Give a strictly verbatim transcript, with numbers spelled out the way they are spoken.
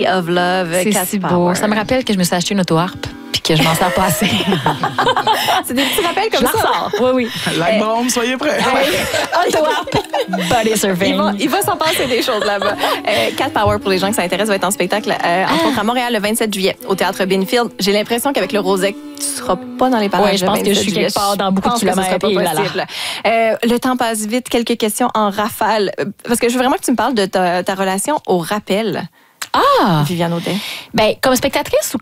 City of Love. C'est Cat si beau. Power. Ça me rappelle que je me suis acheté une auto-harpe puis que je m'en sers pas assez. C'est des petits rappels comme je ça. la ressors. Oui, oui. Like Bomb, soyez prêts. Auto-harpe, body surfing. Il va, il va s'en passer des choses là-bas. Euh, Cat Power, pour les gens qui s'intéressent, va être en spectacle euh, entre autres à Montréal le vingt-sept juillet au Théâtre Binfield. J'ai l'impression qu'avec le Rosec, tu seras pas dans les parages. Ouais, je pense le que je vingt-sept suis juillet. quelque part dans beaucoup de Je pense que ce sera kilomètres, et pas là, là. possible. Euh, le temps passe vite. Quelques questions en rafale. Euh, Parce que je veux vraiment que tu me parles de ta, ta relation au rappel, Ah! Viviane Audet. Ben, comme spectatrice ou